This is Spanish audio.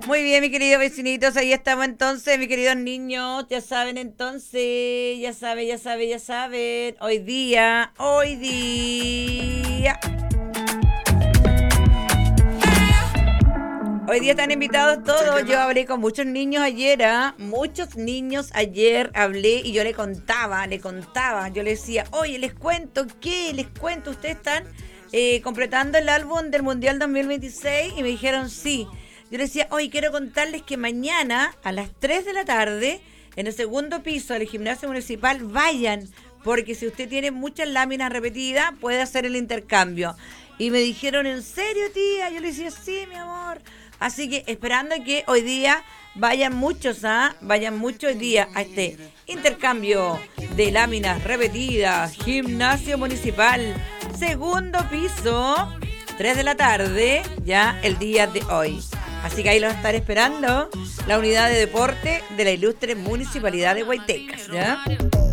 Muy bien, mis queridos vecinitos, ahí estamos entonces, mis queridos niños, ya saben entonces, ya saben, hoy día están invitados todos. Yo hablé con muchos niños ayer, muchos niños ayer hablé y yo le contaba, yo les decía, oye, les cuento, ustedes están completando el álbum del Mundial 2026 y me dijeron sí. Yo les decía, oye, quiero contarles que mañana a las 3 de la tarde, en el segundo piso del gimnasio municipal, vayan, porque si usted tiene muchas láminas repetidas, puede hacer el intercambio. Y me dijeron, ¿en serio, tía? Yo les decía, sí, mi amor. Así que esperando que hoy día vayan muchos hoy día a este intercambio de láminas repetidas, gimnasio municipal, segundo piso, 3 de la tarde, ya el día de hoy. Así que ahí los estaré esperando la unidad de deporte de la ilustre Municipalidad de Guaytecas, ¿ya?